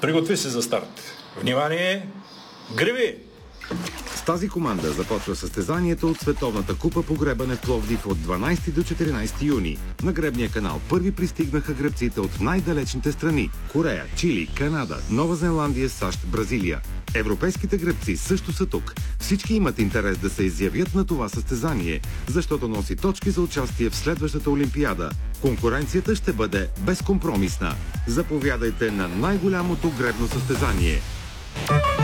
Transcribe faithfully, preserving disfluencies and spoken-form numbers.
Приготви се за старт. Внимание! Греби! С тази команда започва състезанието от Световната купа по гребане в Пловдив от дванайсети до четиринайсети юни. На гребния канал първи пристигнаха гребците от най-далечните страни – Корея, Чили, Канада, Нова Зеландия, САЩ, Бразилия. Европейските гребци също са тук. Всички имат интерес да се изявят на това състезание, защото носи точки за участие в следващата Олимпиада. Конкуренцията ще бъде безкомпромисна. Заповядайте на най-голямото гребно състезание.